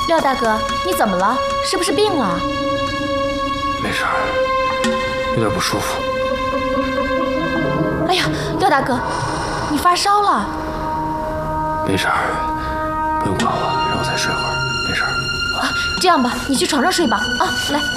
廖大哥，你怎么了？是不是病了？ 没事儿，有点不舒服。 哎呀，廖大哥，你发烧了？ 没事儿，不用管我，让我再睡会儿，没事儿。 啊，这样吧，你去床上睡吧。啊，来。